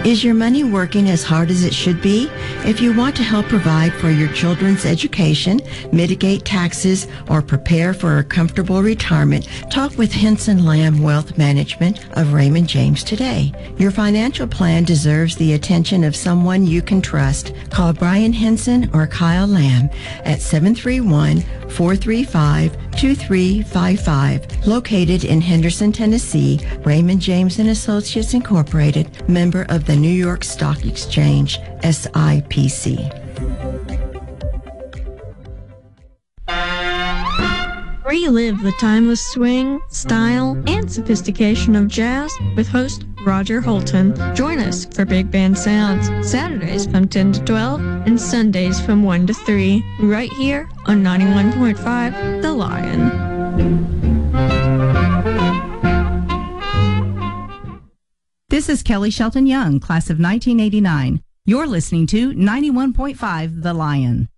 Is your money working as hard as it should be? If you want to help provide for your children's education, mitigate taxes, or prepare for a comfortable retirement, talk with Henson Lamb Wealth Management of Raymond James today. Your financial plan deserves the attention of someone you can trust. Call Brian Henson or Kyle Lamb at 731-435-2355. Located in Henderson, Tennessee, Raymond James & Associates Incorporated, member of the New York Stock Exchange, SIPC. Relive the timeless swing, style, and sophistication of jazz with host Roger Holton. Join us for Big Band Sounds, Saturdays from 10 to 12 and Sundays from 1 to 3, right here on 91.5 The Lion. This is Kelly Shelton Young, class of 1989. You're listening to 91.5 The Lion.